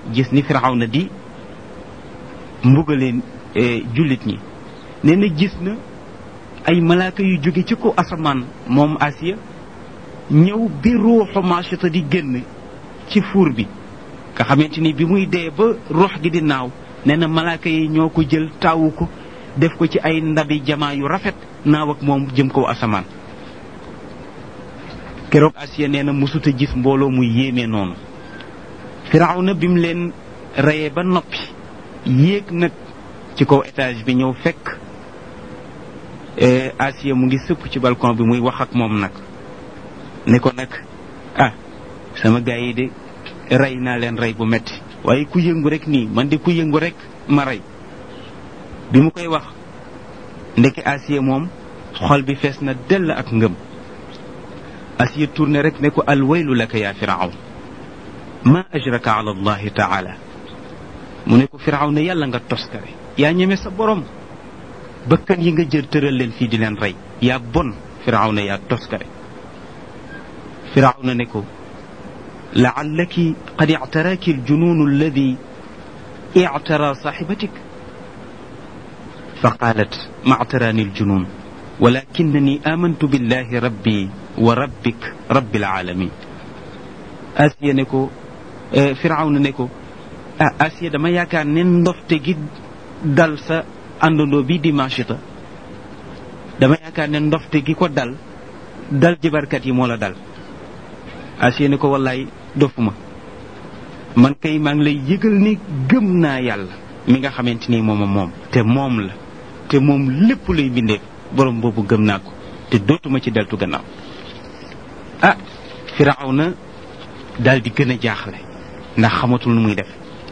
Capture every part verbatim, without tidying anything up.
gis ni Firawna di mbugaleen jullit ñi nee na gis na ay malaaka yu jóge ci ko asamaan moom Asiya ñëw bi ruuxu Maashuta di génn ci fuur bi nga xamante ni bi muy dee ba ruux gi di naaw nee na malaaka yi ñoo ko jël taawu ko def ko ci ay ndabi jamaa yu rafet naaw ak moom jëm kaw asamaan keroog Asiya nee na mësuta gis mbooloo mu yéeme noonu Firawna bi mu leen reyee ba noppi yéeg nag ci kaw étage bi ñëw fekk Asiya mu ngi sëpp ci balcon bi muy wax ak moom nag ne ko nag ah sama gars yi de rey naa leen rey bu metti waaye ku yëngu rek nii man de ku yëngu rek ma rey bi mu koy wax ndeke Asiya moom xol bi fees na dell ak ngëm Asiya tourné rek ne ko alwaylu laka yaa Firawn ma ajraka ala allahi taala mu ne ko Firawna yàlla nga toskare yaa ñeme sa borom bakkan yi nga jël tëral leen fii di leen rey yaa bon Firawna yaa toskare Firawna ne ko laallaki qad ictaraaki aljununu alladi ictara saaxibatik fa qaalat ma ictaraani aljunun walakinani amantu billahi rabbi wa rabbik rabbil alamin Asiya ne ko Firawna ne ko ah Asiya dama yaakaar ne ndofte gi dal sa àndandoo bi di Maashuta dama yaakaar ne ndofte gi ko dal dal jibarkat yi moo la dal Asiya ne ko wallaay dofuma man kay maa ngi lay yëgal ni gëm naa yàlla mi nga xamante ni moom moom te moom la te moom lépp luy bindee borom boobu gëm naa ko te dootuma ci deltu gannaaw ah Firawna daal di gën a jaaxle ndax xamatul nu muy def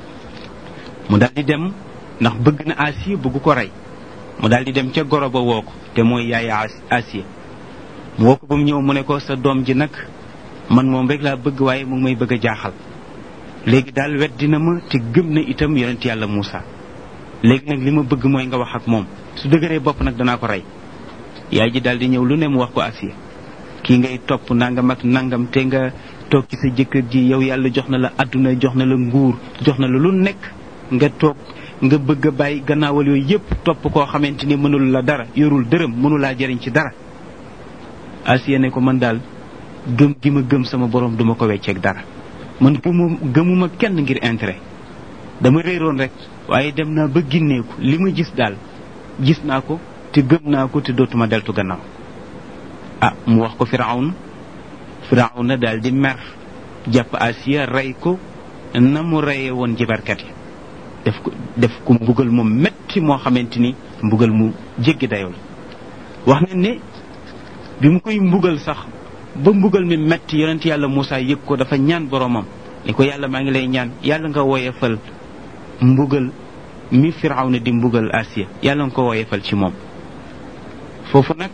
mu daal di dem ndax bëgg na Asiya bëgg ko rey mu daal di dem ca goro ba woo ko te mooy yaay Asiya mu woo ko ba mu ñëw mu ne ko sa doom ji nag man moom rek laa bëgg waaye mu ngi may bëgg a jaaxal léegi daal weddi na ma te gëm na itam yonent yàlla Muusa léegi nag li ma bëgg mooy nga wax ak moom su dëgëree bopp nag danaa ko rey yaay ji daal di ñëw lu ne mu wax ko Asiya kii ngay topp nangam ak nangam te nga toog ci sa jëkkër ji yow yàlla jox na la adduna jox na la nguur jox na la lu nekk nga toog nga bëgg a bàyyi gannaawal yooyu yëpp topp koo xamante ni mënul la dara yorul dërëm mënulaa jëriñ ci dara Asiya ne ko man daal gëm gi ma gëm sama borom duma ko wecceeg dara man gëmu gëmuma kenn ngir intérêt dama réeroon rek waaye dem naa ba ginneeku li ma gis daal gis naa ko te gëm naa ko te dootuma deltu gannaaw ah mu wax ko Firawna Firawna daal di mer jàpp Asiya rey ko na mu reyee woon jibarkat yi def ko def ko mbugal mu metti moo xamante ni mbugal mu jéggi dayoo la wax nañ ne bi mu koy mbugal sax ba mbugal mi metti yonent yàlla Muusa yëg ko dafa ñaan boromam ni ko yàlla maa ngi lay ñaan yàlla nga woyefal mbugal mi Firawna di mbugal Asiya yàlla nga ko woyefal ci moom foofu nag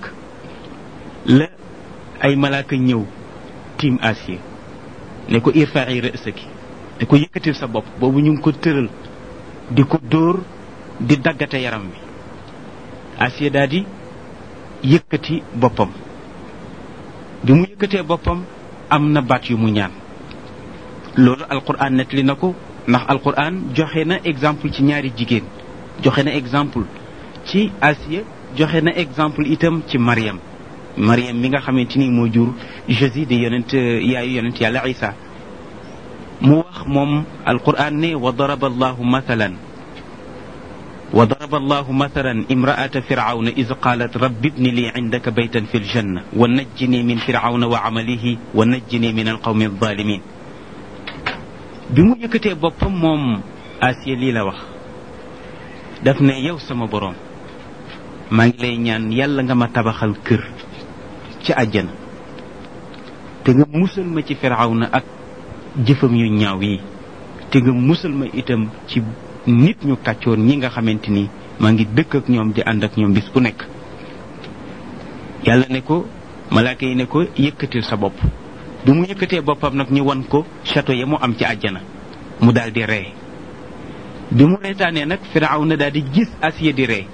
la ay malaaka ñëw tiim Asiya ne ko irfa'i ra'saki ne ko yëkkatil sa bopp boobu ñu ngi ko tëral di ko dóor di daggate yaram wi Asiya daal di yëkkati boppam bi mu yëkkatee boppam am na baat yu mu ñaan loolu alquran nettali na ko ndax alquran joxe na exemple ci ñaari jigéen joxe na exemple ci Asiya joxe na exemple itam ci Maryam Maryam mi nga xamante ni moo jur Jésus di yonent yaayu yonent yàlla Isa mu wax moom alquran ne wa daraba allahu mathalan wa daraba allahu mathalan imra'ata firawna iz qalat rabbi ibni li indaka baytan fi ljanna wa najjini min firawna wa amalihi wa najjini min alqawmi alzalimin bi mu yëkkatee boppam moom Asiya lii la wax daf ne yow sama boroom maa ngi lay ñaan yàlla nga ma tabaxal kër ci àjjana te nga musal ma ci firawna ak jëfam yu ñaaw yi te nga musal ma itam ci nit ñu kàccoon ñi nga xamante ni maa ngi dëkk ak ñoom di ànd ak ñoom bis bu nekk yàlla ne ko malaaka yi ne ko yëkkatil sa bopp bi mu yëkkatee boppam nag ñu wan ko château ya mu am ci àjjana mu daal di ree bi mu reetaanee nag firawna daal di gis Asiya di ree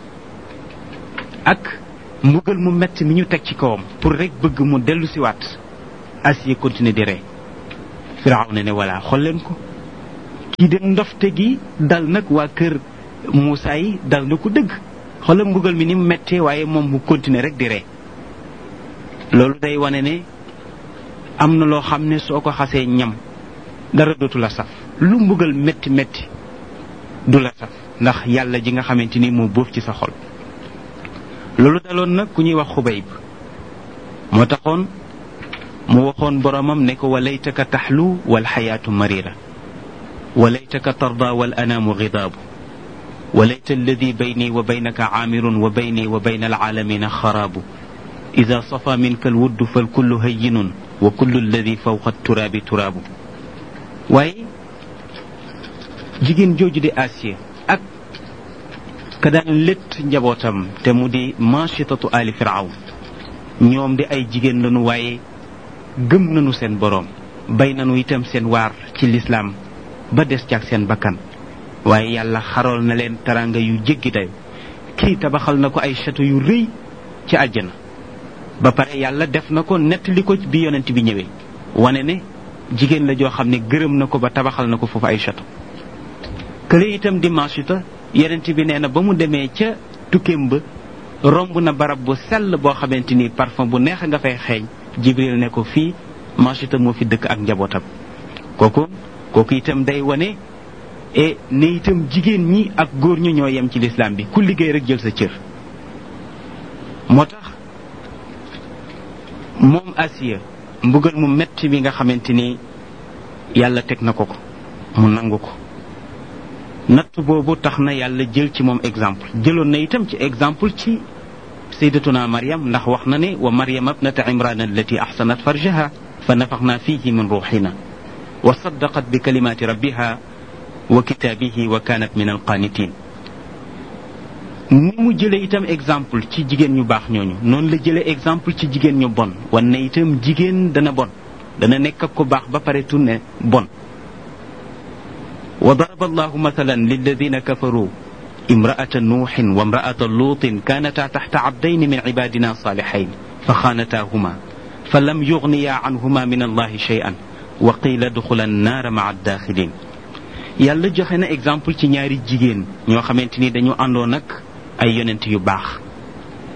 ak mbugal mu metti mi ñu teg ci kawam pour rek bëgg mu dellu siwaat Asiya continuer di ree firawna ne voilà xool leen ko kii de ndofte gi dal nag waa kër Muusaa yi dal na ko dëgg xoolal mbugal mi ni mu méttee waaye moom mu continuer rek di ree loolu day wane ne am na loo xam ne soo ko xasee ñam dara dootu la saf lu mbugal métti métti du la saf ndax yàlla ji nga xamante ni moo bóof ci sa xol loolu daloon nag ku ñuy wax Xubayb moo taxoon mu waxoon boromam ne ko walaytaka taxlu wal xayaatu marira walaytaka tarda wal anaamu gidaabu walayta alladi bayni wa baynaka caamirun wa bayni wa bayna alcaalamina xaraabu ida safa minka alwuddu falkullu hayyinun wa kullu alladi fawqa turaabi turaabu waaye jigéen jooju di Asiya ak ka daan létt njabootam te mu di maachitatu ali firawn ñoom di ay jigéen lañu waaye gëm nañu seen boroom bay nañu itam seen waar ci lislaam ba des ci ak seen bakkan waaye yàlla xarool na leen taranga yu jéggi dayo kii tabaxal na ko ay château yu rëy ci àjjana ba pare yàlla def na ko nettali ko bi yonent bi ñëwee wane ne jigéen la joo xam ne gërëm na ko ba tabaxal na ko foofu ay château kële itam di Maasita yonent bi nee na ba mu demee ca tukkeem ba romb na barab bu sell boo xamante ni parfum bu neex nga fay xeeñ Jibril ne ko fii Maasita moo fi dëkk ak njabootam kooku kooku itam day wane e ne itam jigéen ñi ak góor ñu ñoo yem ci lislaam bi ku liggéey rek jël sa cër moo tax moom Asiya mbugal mu metti bi nga xamante ni yàlla teg na ko ko mu nangu ko natt boobu tax na yàlla jël ci moom exemple jëloon na itam ci exemple ci sayyidatuna Maryam ndax wax na ne wa Maryam ibnata Imran allati ahsanat farjaha fa nafaxna fihi min ruuxina wa saddaqat bi kalimaati rabbiha wa kitaabihi wa kaanat min alqaanitiin ni mu jëlee itam exemple ci jigéen ñu baax ñooñu noonu la jëlee exemple ci jigéen ñu bon wan ne itam jigéen dana bon dana nekk ak ko baax ba pare tunne bon wa daraba allahu mathalan lilladina kafaru imraata nuuxin wa imraata luutin kaanataa taxta abdayni min cibaadina saalixayn fa xaanataahuma fa lam yugniyaa canhuma min allahi shay'an wa qiila duxula annaara maca addaaxilin yàlla joxe na exemple ci ñaari jigéen ñoo xamante ni dañu àndoon ak ay yonent yu baax